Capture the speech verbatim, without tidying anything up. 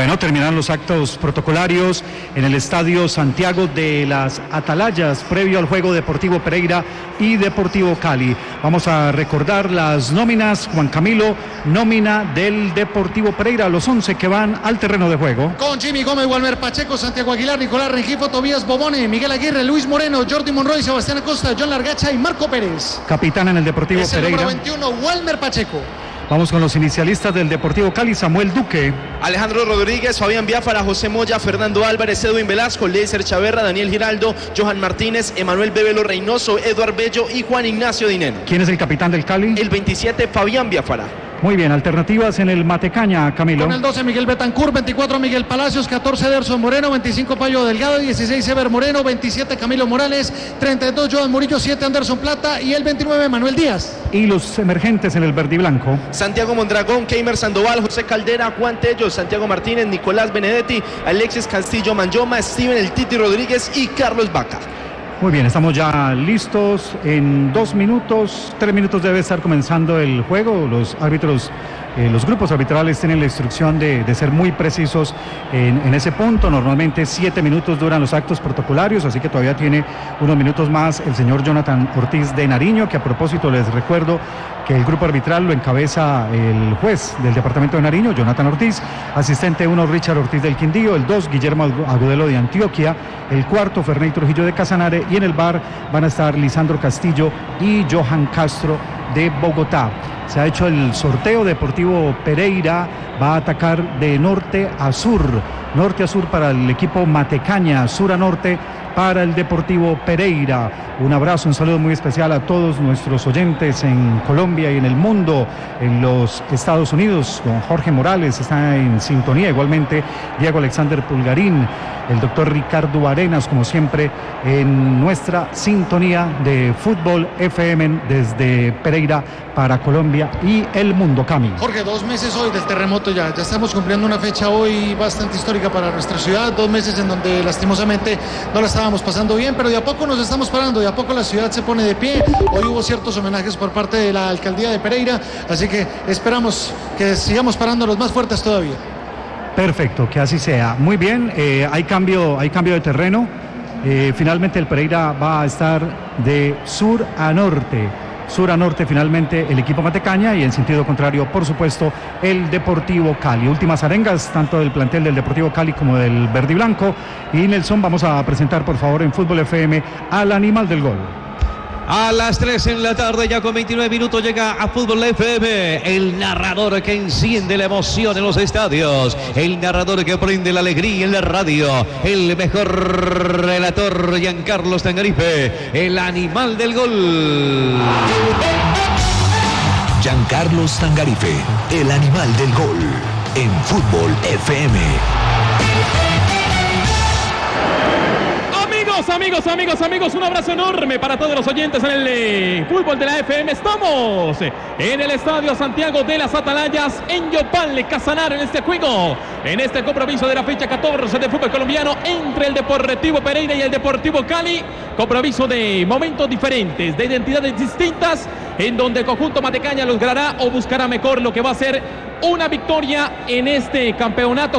Bueno, terminan los actos protocolarios en el Estadio Santiago de las Atalayas, previo al juego Deportivo Pereira y Deportivo Cali. Vamos a recordar las nóminas. Juan Camilo, nómina del Deportivo Pereira, los once que van al terreno de juego. Con Jimmy Gómez, Walmer Pacheco, Santiago Aguilar, Nicolás Rengifo, Tobías Bobone, Miguel Aguirre, Luis Moreno, Jordi Monroy, Sebastián Acosta, John Largacha y Marco Pérez. Capitán en el Deportivo es el Pereira. número veintiuno, Walmer Pacheco. Vamos con los inicialistas del Deportivo Cali. Samuel Duque, Alejandro Rodríguez, Fabián Biafara, José Moya, Fernando Álvarez, Edwin Velasco, Leiser Chaverra, Daniel Giraldo, Johan Martínez, Emanuel Bebelo Reynoso, Eduard Bello y Juan Ignacio Dineno. ¿Quién es el capitán del Cali? El veintisiete, Fabián Biafara. Muy bien, alternativas en el Matecaña, Camilo. Con el doce, Miguel Betancur, veinticuatro, Miguel Palacios, catorce, Ederson Moreno, veinticinco, Payo Delgado, dieciséis, Ever Moreno, veintisiete, Camilo Morales, treinta y dos, Joan Murillo, siete, Anderson Plata y el veintinueve, Manuel Díaz. Y los emergentes en el verde y blanco. Santiago Mondragón, Keimer Sandoval, José Caldera, Juan Tello, Santiago Martínez, Nicolás Benedetti, Alexis Castillo Manyoma, Steven El Titi Rodríguez y Carlos Vaca. Muy bien, estamos ya listos. En dos minutos, tres minutos debe estar comenzando el juego. Los árbitros, eh, los grupos arbitrales tienen la instrucción de, de ser muy precisos en, en ese punto. Normalmente siete minutos duran los actos protocolarios, así que todavía tiene unos minutos más el señor Jonathan Ortiz de Nariño, que a propósito les recuerdo que el grupo arbitral lo encabeza el juez del departamento de Nariño, Jonathan Ortiz, asistente uno, Richard Ortiz del Quindío, el dos, Guillermo Agudelo de Antioquia, el cuarto, Ferney Trujillo de Casanare, y en el bar van a estar Lisandro Castillo y Johan Castro de Bogotá. Se ha hecho el sorteo. Deportivo Pereira va a atacar de norte a sur, norte a sur para el equipo Matecaña, sur a norte para el Deportivo Pereira. Un abrazo, un saludo muy especial a todos nuestros oyentes en Colombia y en el mundo, en los Estados Unidos. Don Jorge Morales está en sintonía, igualmente Diego Alexander Pulgarín, el doctor Ricardo Arenas, como siempre, en nuestra sintonía de Fútbol F M desde Pereira para Colombia y el mundo. Cami. Jorge, dos meses hoy del terremoto ya, ya estamos cumpliendo una fecha hoy bastante histórica para nuestra ciudad, dos meses en donde lastimosamente no la estábamos pasando bien, pero de a poco nos estamos parando, de a poco la ciudad se pone de pie. Hoy hubo ciertos homenajes por parte de la alcaldía de Pereira, así que esperamos que sigamos parándonos más fuertes todavía. Perfecto, que así sea. Muy bien, eh, hay cambio, hay cambio de terreno. Eh, finalmente el Pereira va a estar de sur a norte. Sur a norte finalmente el equipo Matecaña y en sentido contrario, por supuesto, el Deportivo Cali. Últimas arengas, tanto del plantel del Deportivo Cali como del verde y blanco. Y Nelson, vamos a presentar por favor en Fútbol F M al animal del gol. A las tres en la tarde, ya con veintinueve minutos, llega a Fútbol F M, el narrador que enciende la emoción en los estadios, el narrador que prende la alegría en la radio, el mejor relator, Giancarlo Stangarife, el animal del gol. Giancarlo Stangarife, el animal del gol, en Fútbol F M. Amigos, amigos, amigos, un abrazo enorme para todos los oyentes en el eh, fútbol de la F M. Estamos en el Estadio Santiago de las Atalayas, en Yopal, Casanare, en este juego, en este compromiso de la fecha catorce de fútbol colombiano entre el Deportivo Pereira y el Deportivo Cali. Compromiso de momentos diferentes, de identidades distintas, en donde el conjunto Matecaña logrará o buscará mejor lo que va a ser una victoria en este campeonato